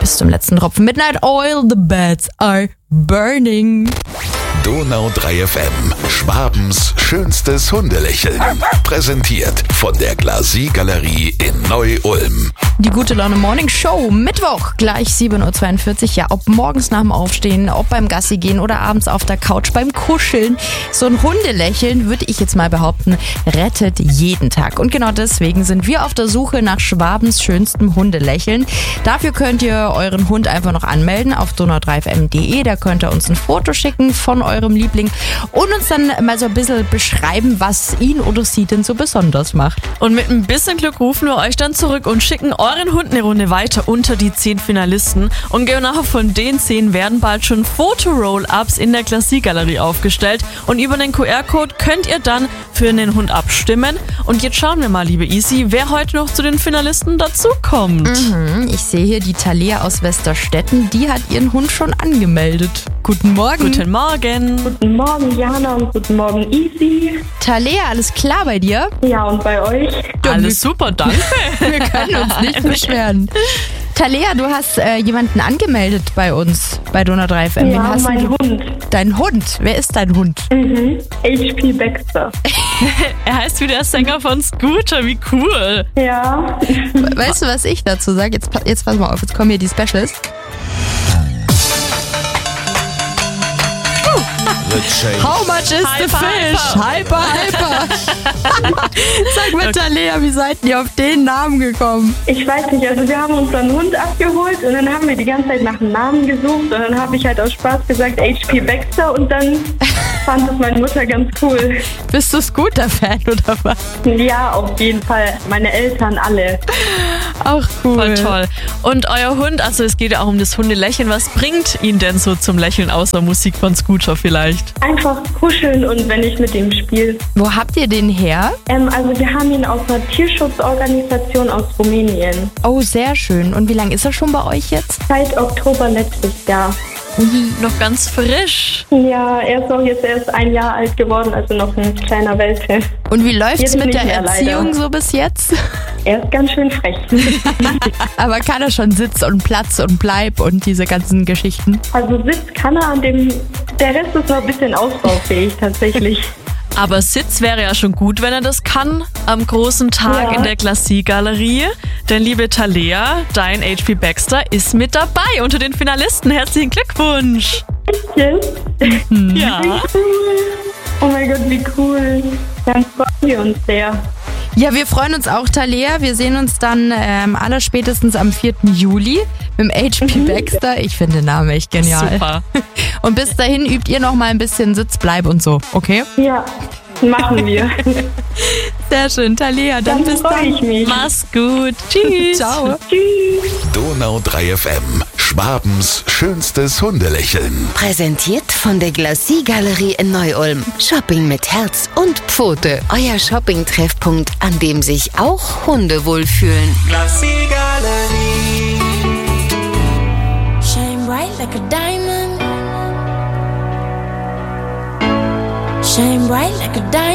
bis zum letzten Tropfen. Midnight Oil, the beds are burning. Donau 3 FM, Schwabens schönstes Hundelächeln. Präsentiert von der Glacis-Galerie in Neu-Ulm. Die Gute Laune Morning Show, Mittwoch, gleich 7.42 Uhr. Ja, ob morgens nach dem Aufstehen, ob beim Gassi gehen oder abends auf der Couch beim Kuscheln. So ein Hundelächeln, würde ich jetzt mal behaupten, rettet jeden Tag. Und genau deswegen sind wir auf der Suche nach Schwabens schönstem Hundelächeln. Dafür könnt ihr euren Hund einfach noch anmelden auf donau3fm.de. Da könnt ihr uns ein Foto schicken von eurem Liebling und uns dann mal so ein bisschen beschreiben, was ihn oder sie denn so besonders macht. Und mit ein bisschen Glück rufen wir euch dann zurück und schicken euren Hund eine Runde weiter unter die 10 Finalisten. Und genau von den 10 werden bald schon Foto-Roll-Ups in der Glacis-Galerie aufgestellt. Und über den QR-Code könnt ihr dann für einen Hund abstimmen. Und jetzt schauen wir mal, liebe Isi, wer heute noch zu den Finalisten dazukommt. Ich sehe hier die Thalia aus Westerstetten, die hat ihren Hund schon angemeldet. Guten Morgen. Guten Morgen. Guten Morgen, Jana, und guten Morgen, Isi. Thalia, alles klar bei dir? Ja, und bei euch? Alles super, danke. Wir können uns nicht beschweren. Thalia, du hast jemanden angemeldet bei uns, bei Donau 3 FM. Ja, mein Hund. Dein Hund? Wer ist dein Hund? HP Baxter. Er heißt wie der Sänger von Scooter, wie cool. Ja. Weißt du, was ich dazu sage? Jetzt pass mal auf, jetzt kommen hier die Specials. How much is the fish? Hyper. Sag mal, Thalia, wie seid ihr auf den Namen gekommen? Ich weiß nicht, also wir haben unseren Hund abgeholt und dann haben wir die ganze Zeit nach einem Namen gesucht und dann habe ich halt aus Spaß gesagt HP Baxter und dann fand es meine Mutter ganz cool. Bist du Scooter-Fan oder was? Ja, auf jeden Fall. Meine Eltern alle. Auch cool. Voll toll. Und euer Hund, also es geht ja auch um das Hundelächeln. Was bringt ihn denn so zum Lächeln außer Musik von Scooter vielleicht? Einfach kuscheln und wenn ich mit ihm spiele. Wo habt ihr den her? Also wir haben ihn aus einer Tierschutzorganisation aus Rumänien. Oh, sehr schön. Und wie lange ist er schon bei euch jetzt? Seit Oktober letztes Jahr. Noch ganz frisch. Ja, er ist auch jetzt erst 1 Jahr alt geworden, also noch ein kleiner Welpe. Und wie läuft's Jetzt mit nicht der mehr, Erziehung leider. so bis jetzt? Er ist ganz schön frech. Aber kann er schon Sitz und Platz und Bleib und diese ganzen Geschichten? Also Sitz kann er, der Rest ist noch ein bisschen ausbaufähig tatsächlich. Aber Sitz wäre ja schon gut, wenn er das kann, am großen Tag Ja. in der Glacis-Galerie. Denn liebe Thalia, dein HP Baxter ist mit dabei unter den Finalisten. Herzlichen Glückwunsch. Jetzt? Ja. Oh mein Gott, wie cool. Dann freuen wir uns sehr. Ja, wir freuen uns auch, Thalia. Wir sehen uns dann allerspätestens am 4. Juli mit dem HP Baxter. Ich finde den Namen echt genial. Super. Und bis dahin übt ihr noch mal ein bisschen Sitz, Bleib und so, okay? Ja, machen wir. Sehr schön, Thalia. Dann bis freue dann. ich mich. Mach's gut. Tschüss. Ciao. Tschüss. Donau 3 FM, Schwabens schönstes Hundelächeln. Präsentiert von der Glacis-Galerie in Neu-Ulm. Shopping mit Herz und Pfote. Euer Shopping-Treffpunkt, an dem sich auch Hunde wohlfühlen. Glacis-Galerie. Shine bright like a diamond. Shine bright like a diamond.